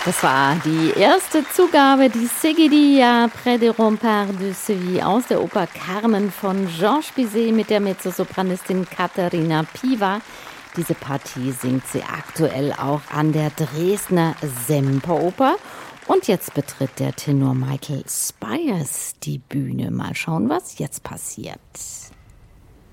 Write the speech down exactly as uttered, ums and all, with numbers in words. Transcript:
Das war die erste Zugabe, die Seguidilla Près des Remparts de Séville aus der Oper Carmen von Georges Bizet mit der Mezzosopranistin Katharina Piva. Diese Partie singt sie aktuell auch an der Dresdner Semperoper. Und jetzt betritt der Tenor Michael Spyres die Bühne. Mal schauen, was jetzt passiert.